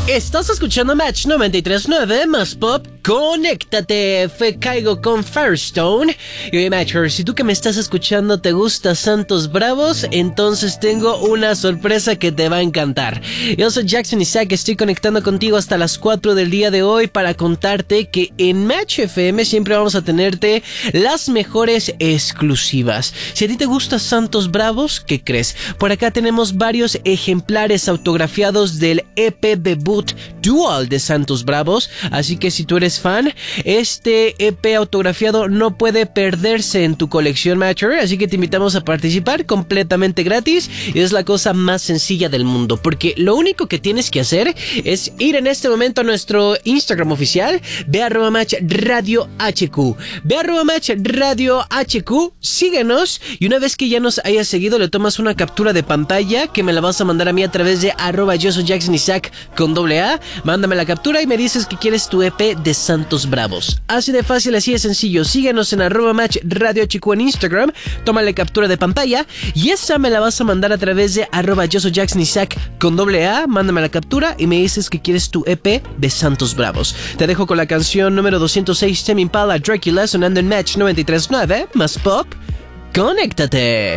Estás escuchando Match 93.9 más Pop. Conéctate, Caigo con Firestone. Y oye, Matcher, si tú que me estás escuchando te gusta Santos Bravos, entonces tengo una sorpresa que te va a encantar. Yo soy Jackson Isaac, estoy conectando contigo hasta las 4 del día de hoy para contarte que en Match FM siempre vamos a tenerte las mejores exclusivas. Si a ti te gusta Santos Bravos, ¿qué crees? Por acá tenemos varios ejemplares autografiados del EP debut Dual de Santos Bravos, así que si tú eres fan, este EP autografiado no puede perderse en tu colección, Matcher, así que te invitamos a participar completamente gratis y es la cosa más sencilla del mundo, porque lo único que tienes que hacer es ir en este momento a nuestro Instagram oficial, ve @matchradiohq, @matchradiohq, síguenos y una vez que ya nos hayas seguido le tomas una captura de pantalla que me la vas a mandar a mí a través de @yo soy Jackson Isaac con doble A, mándame la captura y me dices que quieres tu EP de Santos Bravos. Así de fácil, así de sencillo. Síguenos en @matchradiohq en Instagram, tómale captura de pantalla y esa me la vas a mandar a través de @yo soy Jackson Isaac con doble A, mándame la captura y me dices que quieres tu EP de Santos Bravos. Te dejo con la canción número 206, Tame Impala, Dracula, sonando en Match 93.9 más Pop. Conéctate.